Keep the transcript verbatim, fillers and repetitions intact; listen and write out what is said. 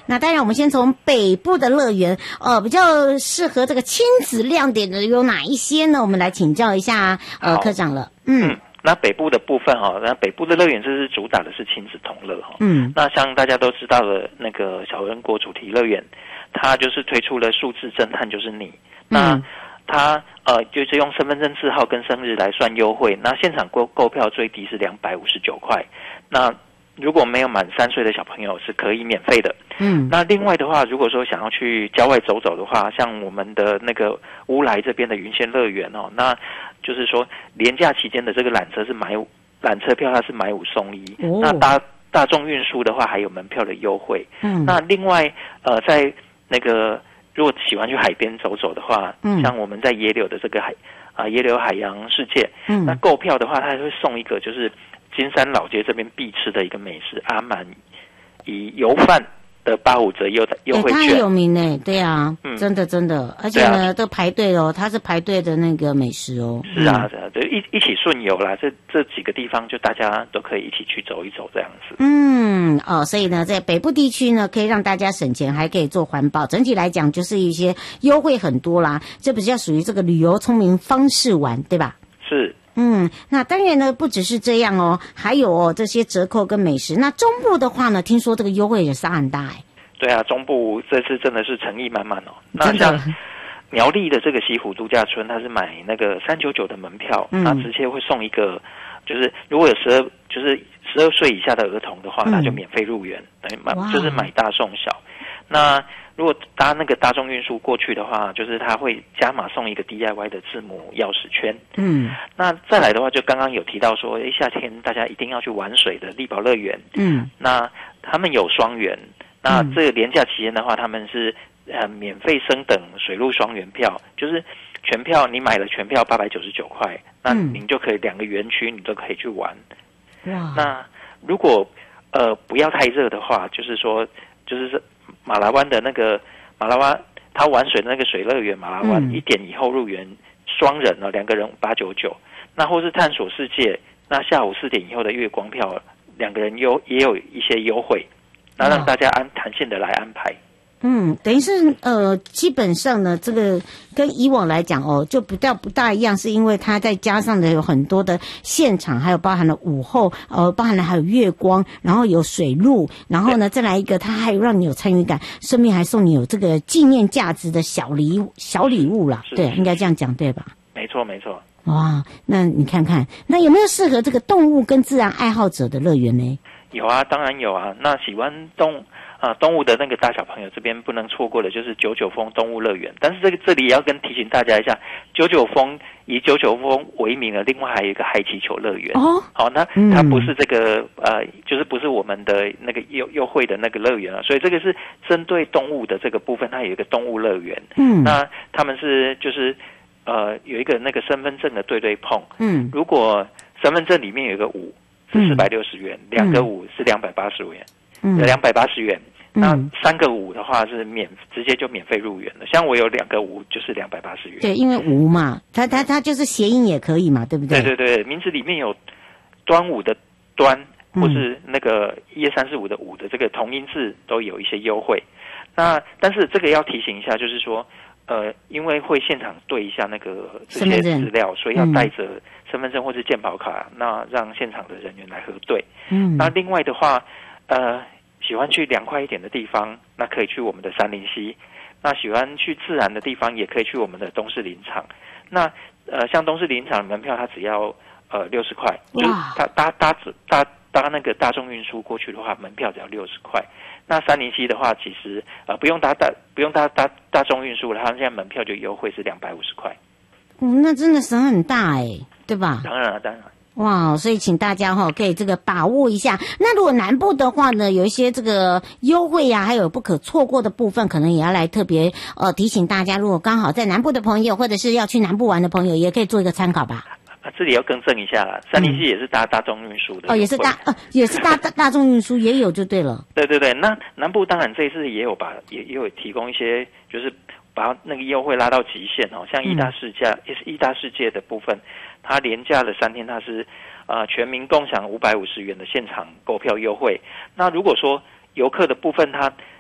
那当然我们先从北部的乐园，呃，比较适合这个亲子亮点的有哪一些呢？我们来请教一下呃科长了。嗯。嗯那北部的部分哈，那北部的乐园这是主打的是亲子同乐哈。嗯。那像大家都知道的那个小人国主题乐园，它就是推出了数字侦探就是你。那、嗯、它呃就是用身份证字号跟生日来算优惠，那现场购购票最低是两百五十九块。那如果没有满三岁的小朋友是可以免费的。嗯。那另外的话，如果说想要去郊外走走的话，像我们的那个乌来这边的云仙乐园哦，那就是说连假期间的这个缆车是买缆车票，它是买五送一。哦。那大大众运输的话还有门票的优惠。嗯。那另外呃在那个如果喜欢去海边走走的话，嗯，像我们在野柳的这个海啊、呃、野柳海洋世界，嗯，那购票的话，它还会送一个就是金山老街这边必吃的一个美食阿满以油饭的八五折优优惠券， 它很有名诶，对啊，嗯，真的真的，而且呢，都、啊、排队哦，它是排队的那个美食哦。 是啊，是啊，对，一一起顺游啦，这这几个地方就大家都可以一起去走一走这样子。 嗯，哦，所以呢，在北部地区呢，可以让大家省钱，还可以做环保，整体来讲就是一些优惠很多啦，这比较属于这个旅游聪明方式玩，对吧？ 是。 嗯，那当然呢，不只是这样哦，还有哦这些折扣跟美食。那中部的话呢，听说这个优惠也是很大哎。 对啊，中部这次真的是诚意满满哦。那像苗栗的这个西湖度假村，它是买那个三九九的门票，嗯，那直接会送一个，就是如果有十二就是十二岁以下的儿童的话，嗯，那就免费入园，等于买就是买大送小。那如果搭那个大众运输过去的话，就是他会加码送一个 D I Y 的字母钥匙圈。嗯，那再来的话，就刚刚有提到说，诶，夏天大家一定要去玩水的力宝乐园。嗯，那他们有双园，那这个连假期间的话，他们是呃免费升等水陆双园票，就是全票你买了全票八百九十九块，那您就可以两个园区你都可以去玩。哇，那如果呃不要太热的话，就是说就是马拉湾的那个马拉湾，他玩水的那个水乐园马拉湾，一、嗯、点以后入园双人哦，两个人八九九。那或是探索世界，那下午四点以后的月光票，两个人优也有一些优惠，那让大家按弹性的来安排。 嗯，等于是呃，基本上呢，这个跟以往来讲哦，就比较不大一样，是因为它再加上的有很多的现场，还有包含了午后，呃，包含了还有月光，然后有水路，然后呢再来一个，它还有让你有参与感，顺便还送你有这个纪念价值的小礼小礼物啦，对，应该这样讲对吧？ 没错，没错。 哇，那你看看，那有没有适合这个动物跟自然爱好者的乐园呢？ 有啊，当然有啊。那喜欢动啊、呃、动物的那个大小朋友，这边不能错过的就是九九峰动物乐园。但是这个这里也要跟提醒大家一下，九九峰以九九峰为名的，另外还有一个海气球乐园。哦，好，那它不是这个呃，就是不是我们的那个优优惠的那个乐园啊，所以这个是针对动物的这个部分，它有一个动物乐园。嗯，那他们是就是呃有一个那个身份证的对对碰。嗯，如果身份证里面有一个五。是四百六十元，两、嗯、个五是两百八十元，嗯，两百八十元。那三个五的话是免，直接就免费入园了。像我有两个五，就是两百八十元。 对，因为五嘛，它它它就是谐音也可以嘛，对不对？ 对对对，名字里面有端午的端，或是那个一二三四五的五的这个同音字都有一些优惠。那但是这个要提醒一下，就是说，呃，因为会现场对一下那个这些资料，所以要带着身份证或是健保卡，那让现场的人员来核对。嗯，那另外的话，呃，喜欢去凉快一点的地方，那可以去我们的杉林溪；那喜欢去自然的地方，也可以去我们的东势林场。那呃，像东势林场的门票，它只要呃六十块，就是搭搭搭搭搭那个大众运输过去的话，门票只要六十块。那杉林溪的话，其实呃不用搭大不用搭搭大众运输了，它现在门票就优惠是两百五十块。 嗯，那真的省很大哎、欸，对吧？ 当然了，当然。 哇，所以请大家哈、哦、可以这个把握一下。那如果南部的话呢，有一些这个优惠呀、啊，还有不可错过的部分，可能也要来特别呃提醒大家。如果刚好在南部的朋友，或者是要去南部玩的朋友，也可以做一个参考吧。 啊，这里要更正一下啦，杉林溪也是搭大众运输的、嗯、 哦，也是搭呃也是搭大众运输也有就对了。 对对对，那南部当然这一次也有把也也有提供一些，就是把那个优惠拉到极限哦，像义大世界、嗯、也是义大世界的部分，它连假了三天，它是呃全民共享五百五十元的现场购票优惠。那如果说游客的部分，它